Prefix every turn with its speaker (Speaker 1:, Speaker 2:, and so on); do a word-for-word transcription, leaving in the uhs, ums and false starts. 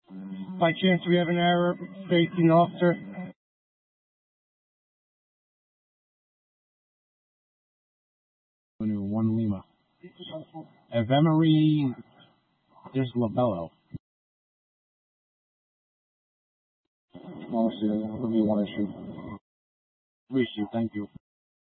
Speaker 1: By chance, we have an error, safety officer.
Speaker 2: One Lima. If Emery, there's Labello.
Speaker 1: Honestly, it'll be one issue.
Speaker 2: Three issue, thank you.